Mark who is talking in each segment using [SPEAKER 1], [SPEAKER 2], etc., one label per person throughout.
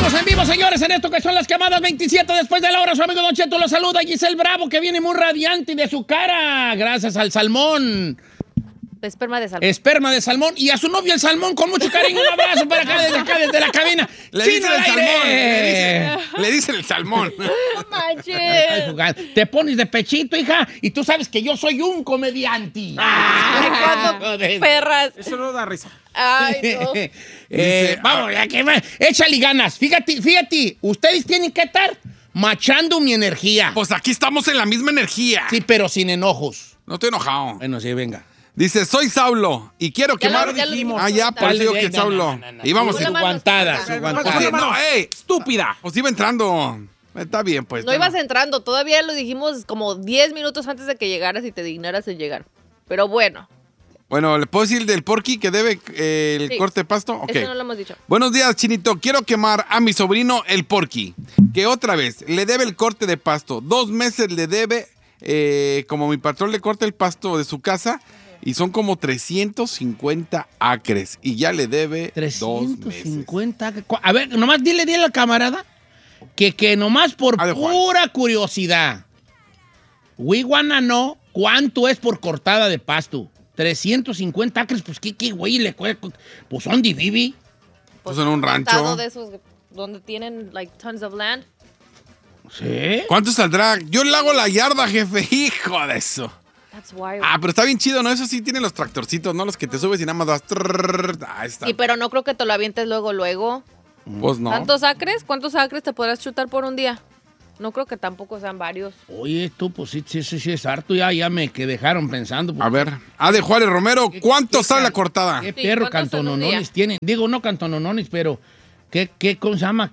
[SPEAKER 1] Estamos en vivo, señores, en esto que son las quemadas 27 después de la hora. Su amigo Don Cheto lo saluda. Giselle Bravo, que viene muy radiante de su cara, gracias al salmón.
[SPEAKER 2] Esperma de salmón.
[SPEAKER 1] Esperma de salmón. Y a su novio el salmón, con mucho cariño. Un abrazo para acá, desde la cabina.
[SPEAKER 3] Le dicen el salmón. Le dicen el salmón.
[SPEAKER 2] No manches.
[SPEAKER 1] Te pones de pechito, hija, y tú sabes que yo soy un comediante.
[SPEAKER 2] Cuando perras.
[SPEAKER 3] Eso no da risa.
[SPEAKER 2] Ay, no.
[SPEAKER 1] Vamos, ya que échale ganas. Fíjate, ustedes tienen que estar machando mi energía.
[SPEAKER 3] Pues aquí estamos en la misma energía.
[SPEAKER 1] Sí, pero sin enojos.
[SPEAKER 3] No estoy enojado.
[SPEAKER 1] Bueno, sí, venga.
[SPEAKER 3] Dice, soy Saulo y quiero quemar...
[SPEAKER 2] ya lo dijimos.
[SPEAKER 3] Ya, por eso digo que es Saulo. Y vamos
[SPEAKER 1] Su
[SPEAKER 3] a...
[SPEAKER 1] guantada.
[SPEAKER 3] No, estúpida. Pues iba entrando. Está bien, pues.
[SPEAKER 2] No ibas entrando, todavía lo dijimos como 10 minutos antes de que llegaras y te dignaras en llegar. Pero bueno.
[SPEAKER 3] Bueno, ¿le puedo decir del Porky que debe el
[SPEAKER 2] Sí.
[SPEAKER 3] corte de pasto? Ok.
[SPEAKER 2] Eso no lo hemos dicho.
[SPEAKER 3] Buenos días, Chinito. Quiero quemar a mi sobrino el Porky, que otra vez le debe el corte de pasto. 2 meses le debe, como mi patrón le corta el pasto de su casa, y son como 350 acres. Y ya le debe
[SPEAKER 1] 350. A ver, nomás dile a la camarada que nomás por pura curiosidad. We wanna know cuánto es por cortada de pasto. 350 acres, pues qué güey le cuesta. Pues ¿dónde vive?
[SPEAKER 3] Pues en un rancho.
[SPEAKER 2] Estado de esos donde tienen like tons of land.
[SPEAKER 1] ¿Sí?
[SPEAKER 3] ¿Cuánto saldrá? Yo le hago la yarda, jefe. Hijo de eso.
[SPEAKER 2] That's wild.
[SPEAKER 3] Pero está bien chido, ¿no? Eso sí tiene los tractorcitos, ¿no? Los que te subes y nada más vas... Ahí está.
[SPEAKER 2] Sí, pero no creo que te lo avientes luego.
[SPEAKER 3] Pues no.
[SPEAKER 2] ¿Tantos acres? ¿Cuántos acres te podrás chutar por un día? No creo que tampoco sean varios.
[SPEAKER 1] Oye, tú, pues sí es harto. Ya me que dejaron pensando. Pues,
[SPEAKER 3] A ver, de Juárez Romero, ¿cuánto sale la cortada?
[SPEAKER 1] ¿Qué
[SPEAKER 2] Sí,
[SPEAKER 1] perro
[SPEAKER 2] ¿cuántos en un
[SPEAKER 1] cantononones
[SPEAKER 2] día?
[SPEAKER 1] tienen? Digo, no cantononones, pero ¿cómo se llama?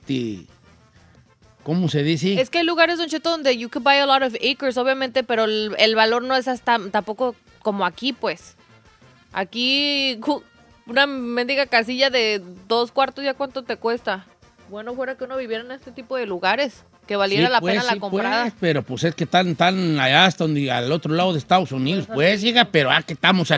[SPEAKER 1] ¿Cómo se dice?
[SPEAKER 2] Es que hay lugares, Don Cheto, donde you could buy a lot of acres, obviamente, pero el valor no es hasta tampoco como aquí, pues. Aquí, una mendiga casilla de 2 cuartos, ¿ya cuánto te cuesta? Bueno, fuera que uno viviera en este tipo de lugares, que valiera
[SPEAKER 1] Sí,
[SPEAKER 2] la
[SPEAKER 1] pues,
[SPEAKER 2] pena la
[SPEAKER 1] sí,
[SPEAKER 2] comprada.
[SPEAKER 1] pues, pero pues es que están allá hasta donde, al otro lado de Estados Unidos, pues, hija, pero que estamos aquí.